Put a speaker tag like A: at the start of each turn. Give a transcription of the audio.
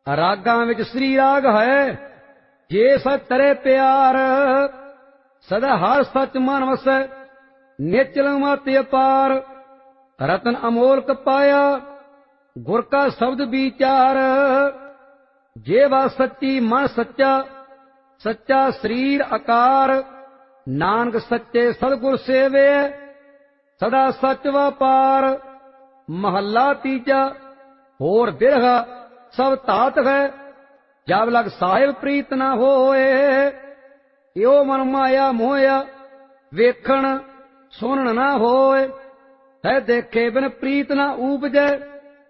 A: ਰਾਗਾਂ ਵਿੱਚ ਸ੍ਰੀ ਰਾਗ ਹੈ, ਜੇ ਸਚ ਤਰੇ ਪਿਆਰ। ਸਦਾ ਹਰ ਸਚ ਮਨ ਵਸੈ, ਨਿਚਲ ਮਤਿ ਅਪਾਰ। ਰਤਨ ਅਮੋਲਕ ਪਾਇਆ, ਗੁਰ ਕਾ ਸ਼ਬਦ ਵਿਚਾਰ। ਜੇ ਵਾ ਸੱਚੀ ਮਨ ਸੱਚਾ, ਸੱਚਾ ਸਰੀਰ ਆਕਾਰ। ਨਾਨਕ ਸੱਚੇ ਸਤਿਗੁਰ ਸੇਵੇ, ਸਦਾ ਸਚ ਵਪਾਰ। ਮਹੱਲਾ ਤੀਜਾ। ਹੋਰ ਬਿਰਹਾ ਸਭ ਧਾਤ ਹੈ, ਜਬ ਲਗ ਸਾਹਿਬ ਪ੍ਰੀਤ ਨਾ ਹੋਏ। ਇਉ ਮਨ ਮਾਇਆ ਮੋਹਿਆ, ਵੇਖਣ ਸੁਣਨ ਨਾ ਹੋਏ। ਹੈ ਦੇਖੇ ਬਿਨ ਪ੍ਰੀਤ ਨਾ ਊਪਜੈ,